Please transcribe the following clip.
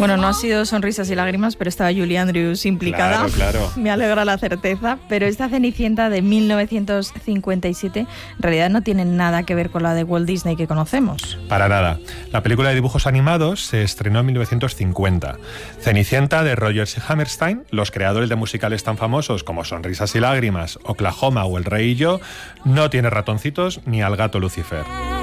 Bueno, no ha sido Sonrisas y Lágrimas, pero estaba Julie Andrews implicada. Claro. Me alegra la certeza. Pero esta Cenicienta de 1957 en realidad no tiene nada que ver con la de Walt Disney que conocemos. Para nada. La película de dibujos animados se estrenó en 1950. Cenicienta de Rodgers y Hammerstein, los creadores de musicales tan famosos como Sonrisas y Lágrimas, Oklahoma o El Rey y yo, no tiene ratoncitos ni al gato Lucifer.